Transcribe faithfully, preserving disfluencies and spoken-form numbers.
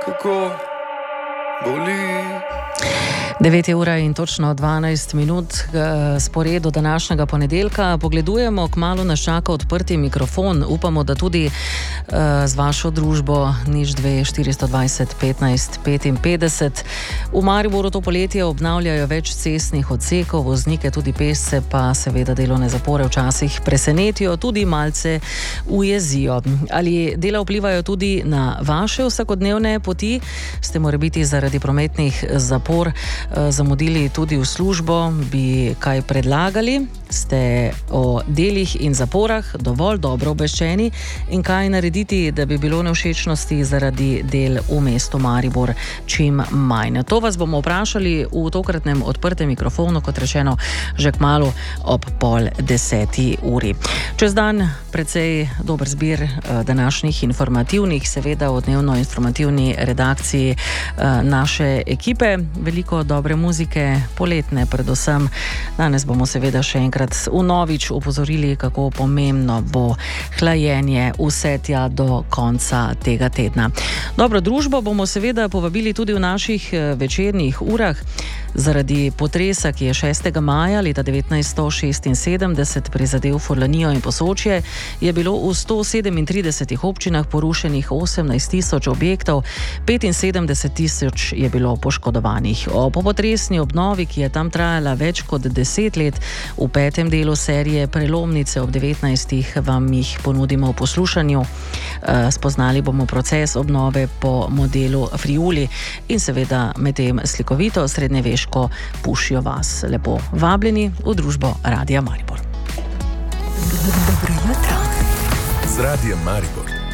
kako boli. devet ura in točno dvanajst minut sporedu današnjega ponedeljka. Pogledujemo, kmalu nas čaka odprti mikrofon. Upamo, da tudi uh, z vašo družbo nič dve štiristo dvajset petnajst petinpetdeset. V Mariboru to poletje obnavljajo več cestnih odsekov, voznike tudi pešce pa seveda delovne zapore včasih presenetijo, tudi malce ujezijo. Ali dela vplivajo tudi na vaše vsakodnevne poti? Ste morebiti zaradi prometnih zapor zamudili tudi v službo, bi kaj predlagali? Ste o delih in zaporah dovolj dobro obveščeni in kaj narediti, da bi bilo nevšečnosti zaradi del v mestu Maribor čim manj? To vas bomo vprašali v tokratnem odprtem mikrofonu, kot rečeno, že kmalu ob pol deseti uri. Čez dan precej dober zbir današnjih informativnih, seveda v dnevno informativni redakciji naše ekipe. Veliko dobre muzike, poletne predvsem. Danes bomo seveda še enkrat vnovič upozorili, kako pomembno bo hlajenje vse tja do konca tega tedna. Dobro, družbo bomo seveda povabili tudi v naših večernih urah. Zaradi potresa, ki je šestega maja leta devetnajststo šestinsedemdeset prizadel Furlanijo in Posočje, je bilo v sto sedemintridesetih občinah porušenih osemnajst tisoč objektov, petinsedemdeset tisoč je bilo poškodovanih. O popotresni obnovi, ki je tam trajala več kot deset let, v petem delu serije Prelomnice ob devetnajstih vam jih ponudimo v poslušanju. Spoznali bomo proces obnove po modelu Friuli in seveda medtem slikovito srednjeveško Pušjo vas. Lepo vabljeni v družbo Radia Maribor. Dobro jutro. Z Radijem Maribor.